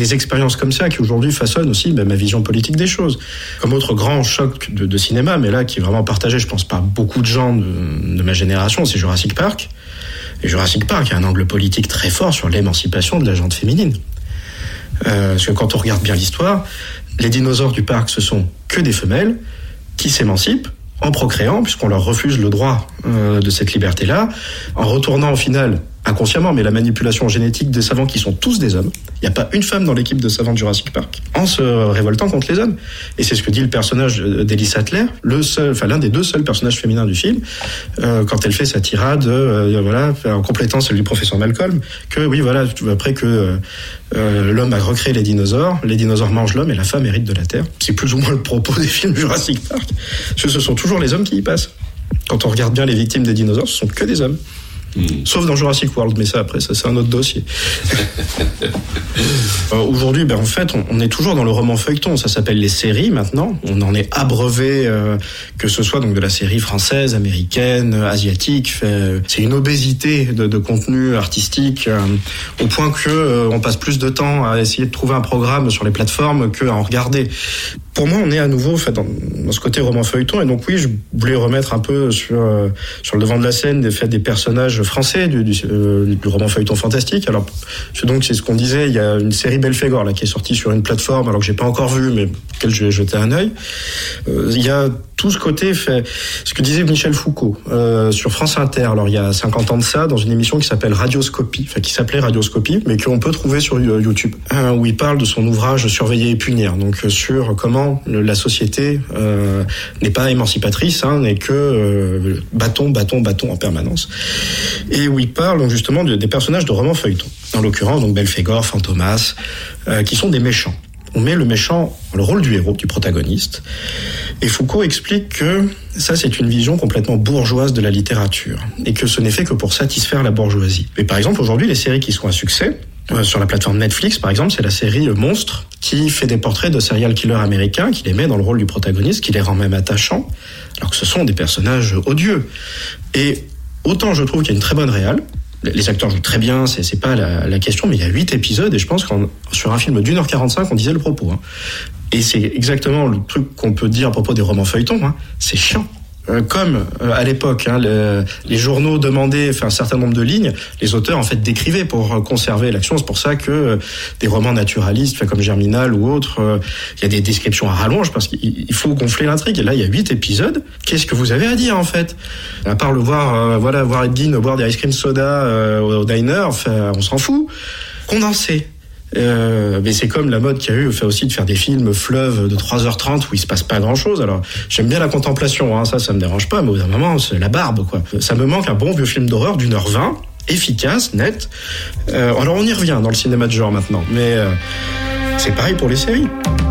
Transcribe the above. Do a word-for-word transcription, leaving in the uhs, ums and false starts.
des expériences comme ça qui aujourd'hui façonnent aussi ben, ma vision politique des choses. Comme autre grand choc de, de cinéma, mais là qui est vraiment partagé, je pense, par beaucoup de gens de, de ma génération, c'est Jurassic Park. Et Jurassic Park a un angle politique très fort sur l'émancipation de la gente féminine. Euh, parce que quand on regarde bien l'histoire, les dinosaures du parc, ce sont que des femelles qui s'émancipent en procréant, puisqu'on leur refuse le droit euh, de cette liberté-là, en retournant au final, inconsciemment, mais la manipulation génétique des savants qui sont tous des hommes. Il n'y a pas une femme dans l'équipe de savants de Jurassic Park, en se révoltant contre les hommes. Et c'est ce que dit le personnage d'Ellie Sattler, le seul, enfin l'un des deux seuls personnages féminins du film, euh, quand elle fait sa tirade, euh, voilà, en complétant celle du professeur Malcolm, que oui, voilà, après que euh, l'homme a recréé les dinosaures, les dinosaures mangent l'homme et la femme hérite de la terre. C'est plus ou moins le propos des films Jurassic Park. Parce que ce sont toujours les hommes qui y passent. Quand on regarde bien les victimes des dinosaures, ce sont que des hommes. Mmh. Sauf dans Jurassic World, mais ça après ça c'est un autre dossier. euh, aujourd'hui ben en fait on, on est toujours dans le roman feuilleton, ça s'appelle les séries maintenant, on en est abreuvé, euh, que ce soit donc de la série française, américaine, asiatique, fait, c'est une obésité de, de contenu artistique euh, au point que euh, on passe plus de temps à essayer de trouver un programme sur les plateformes qu'à en regarder. Pour moi, on est à nouveau en fait, dans, dans ce côté roman feuilleton, et donc oui, je voulais remettre un peu sur euh, sur le devant de la scène des, fait, des personnages français du, du, euh, du roman feuilleton fantastique. Alors, donc c'est ce qu'on disait, il y a une série Belphégor là qui est sortie sur une plateforme, alors que j'ai pas encore vu, mais auquel je vais jeter un œil. Euh, il y a tout ce côté fait, ce que disait Michel Foucault euh, sur France Inter. Alors il y a cinquante ans de ça, dans une émission qui s'appelle Radioscopie, enfin qui s'appelait Radioscopie, mais qu'on peut trouver sur YouTube, hein, où il parle de son ouvrage Surveiller et punir, donc sur comment la société euh, n'est pas émancipatrice, hein, n'est que euh, bâton, bâton, bâton en permanence. Et où il parle donc justement de, des personnages de romans feuilletons. En l'occurrence, donc Belphégor, Fantomas, euh, qui sont des méchants. On met le méchant dans le rôle du héros, du protagoniste. Et Foucault explique que ça, c'est une vision complètement bourgeoise de la littérature. Et que ce n'est fait que pour satisfaire la bourgeoisie. Et par exemple, aujourd'hui, les séries qui sont à succès, euh, sur la plateforme Netflix, par exemple, c'est la série Monstre, qui fait des portraits de serial killers américains, qui les met dans le rôle du protagoniste, qui les rend même attachants, alors que ce sont des personnages odieux. Et autant je trouve qu'il y a une très bonne réal, les acteurs jouent très bien, c'est, c'est pas la, la question, mais il y a huit épisodes, et je pense qu'en sur un film d'une heure quarante-cinq, on disait le propos. Hein. Et c'est exactement le truc qu'on peut dire à propos des romans feuilletons, hein. C'est chiant. Euh, comme euh, à l'époque, hein, le, les journaux demandaient enfin, un certain nombre de lignes, les auteurs en fait décrivaient pour euh, conserver l'action. C'est pour ça que euh, des romans naturalistes, enfin, comme Germinal ou autres, il euh, y a des descriptions à rallonge parce qu'il il faut gonfler l'intrigue. Et là, il y a huit épisodes. Qu'est-ce que vous avez à dire en fait? À part le voir, euh, voilà, voir Ed Gein boire des ice cream soda euh, au diner, enfin, on s'en fout. Condensé. Euh, mais c'est comme la mode qu'il y a eu fait aussi de faire des films fleuves de trois heures trente où il se passe pas grand chose. Alors j'aime bien la contemplation, hein, ça ça me dérange pas, mais au bout d'un moment c'est la barbe quoi. Ça me manque un bon vieux film d'horreur d'une heure vingt, efficace, net. Euh, alors on y revient dans le cinéma de genre maintenant, mais euh, c'est pareil pour les séries.